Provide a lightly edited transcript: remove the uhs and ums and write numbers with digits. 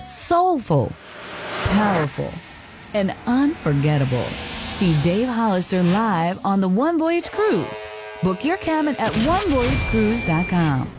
soulful, powerful, and unforgettable. See Dave Hollister live on the One Voyage Cruise. Book your cabin at onevoyagecruise.com.